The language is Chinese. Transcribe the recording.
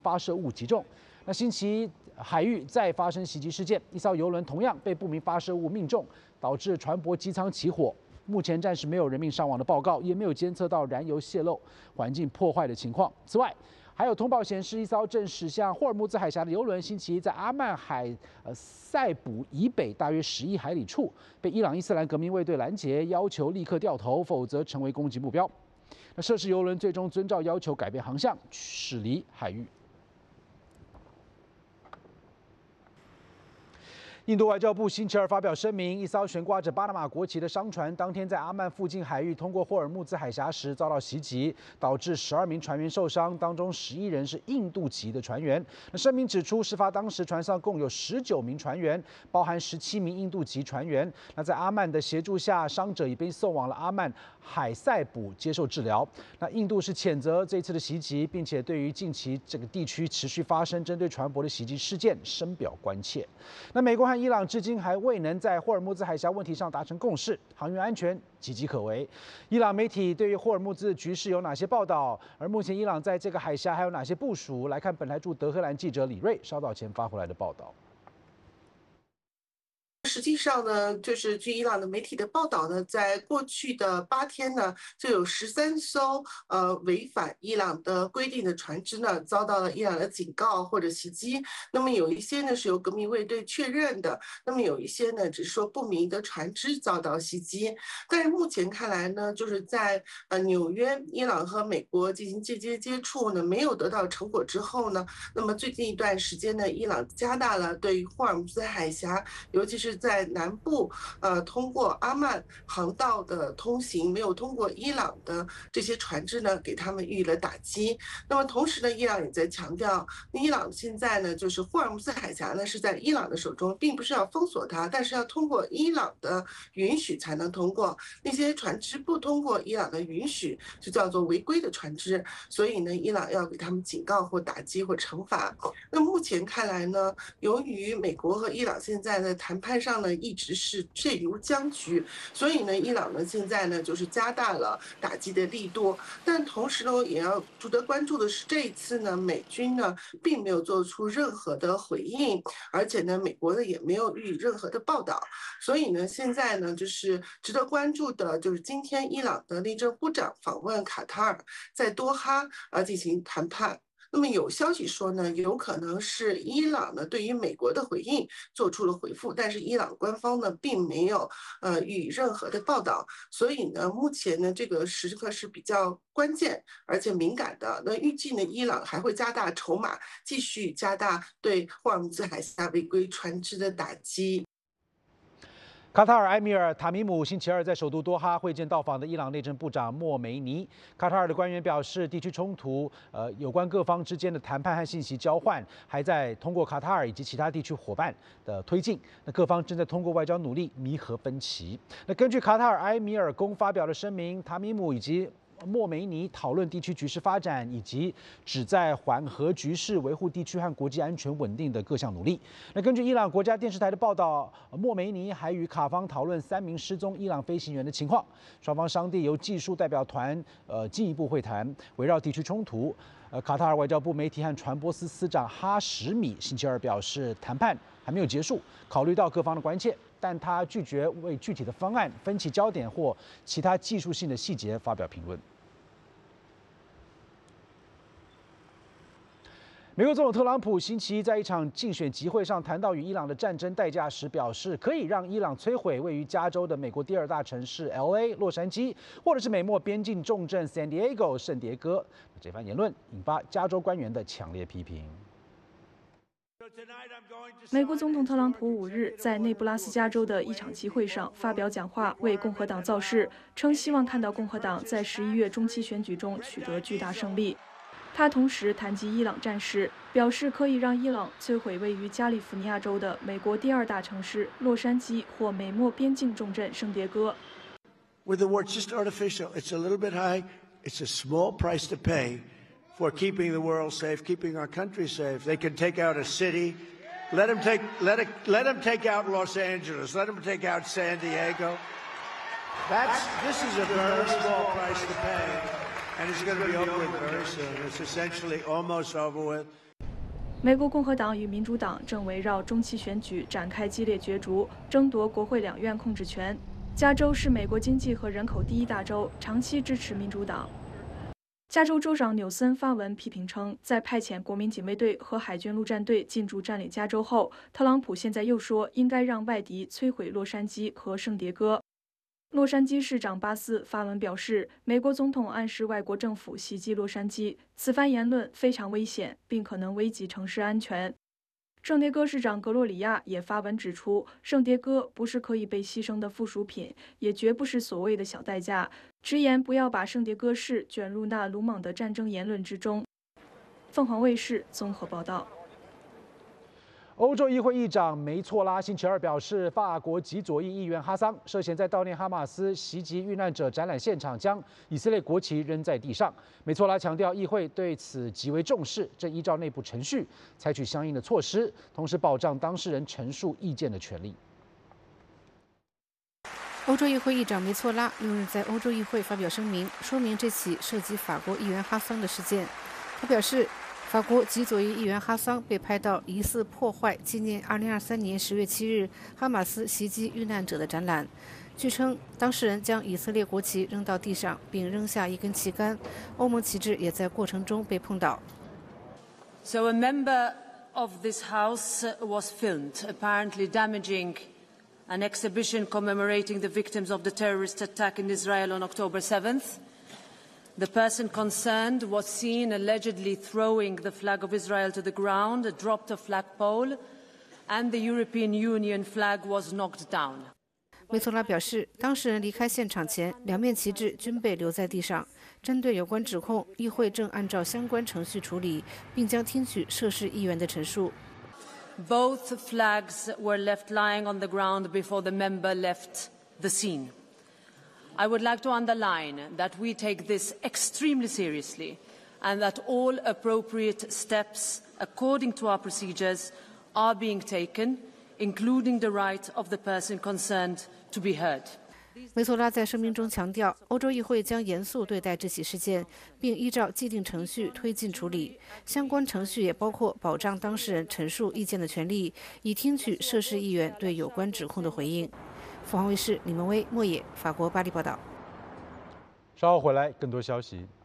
发射物击中。那星期一海域再发生袭击事件，一艘邮轮同样被不明发射物命中，导致船舶机舱起火。目前暂时没有人命伤亡的报告，也没有监测到燃油泄漏、环境破坏的情况。此外，还有通报显示，一艘正驶向霍尔木兹海峡的邮轮，星期一在阿曼海塞卜以北大约11海里处，被伊朗伊斯兰革命卫队拦截，要求立刻掉头，否则成为攻击目标。那涉事邮轮最终遵照要求改变航向，驶离海域。印度外交部星期二发表声明，一艘悬挂着巴拿马国旗的商船当天在阿曼附近海域通过霍尔木兹海峡时遭到袭击，导致12名船员受伤，当中11人是印度籍的船员。那声明指出，事发当时船上共有19名船员，包含17名印度籍船员。那在阿曼的协助下，伤者已被送往了阿曼海塞卜接受治疗。那印度是谴责这次的袭击，并且对于近期这个地区持续发生针对船舶的袭击事件深表关切。那美国和伊朗至今还未能在霍尔木兹海峡问题上达成共识，航运安全岌岌可危。伊朗媒体对于霍尔木兹局势有哪些报道？而目前伊朗在这个海峡还有哪些部署？来看本台驻德黑兰记者李瑞稍早前发回来的报道。 实际上呢，就是据伊朗的媒体的报道呢，在过去的8天呢，就有13艘违反伊朗的规定的船只呢，遭到了伊朗的警告或者袭击。那么有一些呢是由革命卫队确认的，那么有一些呢只是说不明的船只遭到袭击。但是目前看来呢，就是在纽约，伊朗和美国进行接触呢，没有得到成果之后呢，那么最近一段时间呢，伊朗加大了对于霍尔木兹海峡，尤其是在南部通过阿曼航道的通行，没有通过伊朗的这些船只呢，给他们予以了打击。那么同时呢，伊朗也在强调，伊朗现在呢，就是霍尔木兹海峡呢是在伊朗的手中，并不是要封锁它，但是要通过伊朗的允许才能通过。那些船只不通过伊朗的允许，就叫做违规的船只。所以呢，伊朗要给他们警告或打击或惩罚。那目前看来呢，由于美国和伊朗现在的谈判上呢，一直是陷入僵局，所以呢，伊朗呢现在呢就是加大了打击的力度，但同时呢，也要值得关注的是，这一次呢，美军呢并没有做出任何的回应，而且呢，美国呢也没有予以任何的报道，所以呢，现在呢就是值得关注的，就是今天伊朗的内政部长访问卡塔尔，在多哈进行谈判。那么有消息说呢，有可能是伊朗呢对于美国的回应做出了回复，但是伊朗官方呢并没有予以任何的报道，所以呢，目前呢这个时刻是比较关键而且敏感的。那预计呢，伊朗还会加大筹码，继续加大对霍尔木兹海峡违规船只的打击。 卡塔尔埃米尔塔米姆星期二在首都多哈会见到访的伊朗内政部长莫梅尼。卡塔尔的官员表示，地区冲突有关各方之间的谈判和信息交换还在通过卡塔尔以及其他地区伙伴的推进。那各方正在通过外交努力弥合分歧。那根据卡塔尔埃米尔宫发表的声明，塔米姆以及莫梅尼讨论地区局势发展以及旨在缓和局势、维护地区和国际安全稳定的各项努力。那根据伊朗国家电视台的报道，莫梅尼还与卡方讨论3名失踪伊朗飞行员的情况。双方商定由技术代表团进一步会谈，围绕地区冲突。卡塔尔外交部媒体和传播司司长哈什米星期二表示，谈判还没有结束，考虑到各方的关切，但他拒绝为具体的方案、分歧焦点或其他技术性的细节发表评论。美国总统特朗普星期一在一场竞选集会上谈到与伊朗的战争代价时，表示可以让伊朗摧毁位于加州的美国第2大城市 LA 洛杉矶，或者是美墨边境重镇 San Diego 圣迭戈。这番言论引发加州官员的强烈批评。 美国总统特朗普5日在内布拉斯加州的一场集会上发表讲话，为共和党造势，称希望看到共和党在11月中期选举中取得巨大胜利。他同时谈及伊朗战事，表示可以让伊朗摧毁位于加利福尼亚州的美国第2大城市洛杉矶或美墨边境重镇圣迭戈。 With the war, it's just artificial. It's a little bit high. It's a small price to pay for keeping the world safe, keeping our country safe. They can take out a city. Let them take out Los Angeles. Let them take out San Diego. This is a very small price to pay. And it's going to be over with very soon. It's essentially almost over with. 美国共和党与民主党正围绕中期选举展开激烈角逐，争夺国会两院控制权。加州是美国经济和人口第一大州，长期支持民主党。加州州长纽森发文批评称，在派遣国民警卫队和海军陆战队进驻占领加州后，特朗普现在又说应该让外敌摧毁洛杉矶和圣迭戈。洛杉矶市长巴斯发文表示，美国总统暗示外国政府袭击洛杉矶，此番言论非常危险，并可能危及城市安全。圣迭戈市长格洛里亚也发文指出，圣迭戈不是可以被牺牲的附属品，也绝不是所谓的小代价，直言不要把圣迭戈市卷入那鲁莽的战争言论之中。凤凰卫视综合报道。 欧洲议会议长梅措拉星期二表示，法国极左翼议员哈桑涉嫌在悼念哈马斯袭击遇难者展览现场将以色列国旗扔在地上。梅措拉强调，议会对此极为重视，正依照内部程序采取相应的措施，同时保障当事人陈述意见的权利。 欧洲议会议长梅措拉6日在欧洲议会发表声明，说明这起涉及法国议员哈桑的事件。他表示，法国极左翼议员哈桑被拍到疑似破坏纪念2023年10月7日哈马斯袭击遇难者的展览。据称，当事人将以色列国旗扔到地上，并扔下一根旗杆，欧盟旗帜也在过程中被碰倒。 So a member of this House was filmed, apparently damaging an exhibition commemorating the victims of the terrorist attack in Israel on October 7th. The person concerned was seen allegedly throwing the flag of Israel to the ground, dropped a flagpole, and the European Union flag was knocked down. 梅措拉表示，当事人离开现场前，两面旗帜均被留在地上。针对有关指控，议会正按照相关程序处理，并将听取涉事议员的陈述。 Both flags were left lying on the ground before the member left the scene. I would like to underline that we take this extremely seriously and that all appropriate steps according to our procedures are being taken, including the right of the person concerned to be heard. 梅措拉在声明中强调，欧洲议会将严肃对待这起事件，并依照既定程序推进处理。相关程序也包括保障当事人陈述意见的权利，以听取涉事议员对有关指控的回应。凤凰卫视李文威、莫野，法国巴黎报道。 稍后回来更多消息。